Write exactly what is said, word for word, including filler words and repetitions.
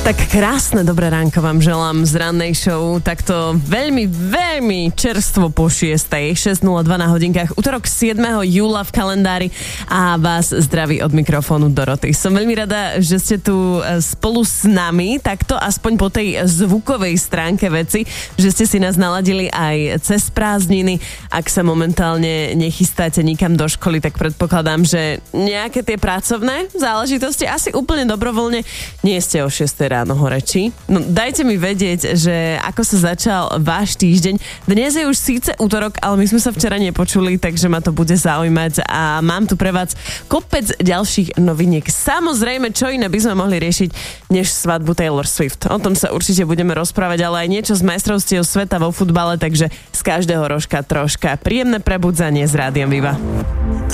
Tak krásne dobré ránko vám želám z rannej show, takto veľmi, veľmi čerstvo po šiestej, šesť nula dva na hodinkách, utorok siedmeho júla v kalendári a vás zdraví od mikrofónu Doroty. Som veľmi rada, že ste tu spolu s nami, takto aspoň po tej zvukovej stránke veci, že ste si nás naladili aj cez prázdniny. Ak sa momentálne nechystáte nikam do školy, tak predpokladám, že nejaké tie pracovné záležitosti asi úplne dobrovoľne nie ste o šiestej ráno hore, či? No dajte mi vedieť, že ako sa začal váš týždeň. Dnes je už síce útorok, ale my sme sa včera nepočuli, takže ma to bude zaujímať a mám tu pre vás kopec ďalších noviniek. Samozrejme, čo iné by sme mohli riešiť než svadbu Taylor Swift. O tom sa určite budeme rozprávať, ale aj niečo z majstrovstiev sveta vo futbale, takže z každého rožka troška. Príjemné prebudzanie s Rádiom Viva.